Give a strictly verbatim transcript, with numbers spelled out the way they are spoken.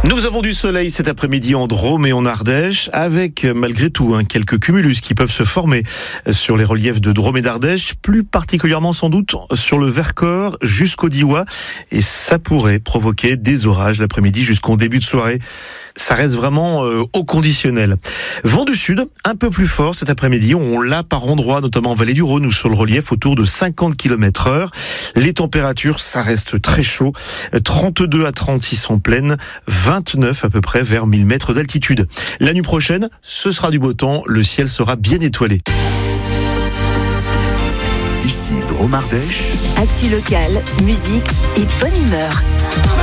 Nous avons du soleil cet après-midi en Drôme et en Ardèche, avec malgré tout hein, quelques cumulus qui peuvent se former sur les reliefs de Drôme et d'Ardèche, plus particulièrement sans doute sur le Vercors jusqu'au Diois, et ça pourrait provoquer des orages l'après-midi jusqu'en début de soirée. Ça reste vraiment euh, au conditionnel. Vent du sud, un peu plus fort cet après-midi. On l'a par endroits, notamment en vallée du Rhône ou sur le relief, autour de cinquante kilomètres heure. Les températures, ça reste très chaud. trente-deux à trente-six en plaine, vingt-neuf à peu près vers mille mètres d'altitude. La nuit prochaine, ce sera du beau temps. Le ciel sera bien étoilé. Ici, Drôme Ardèche. Actu locale, musique et bonne humeur.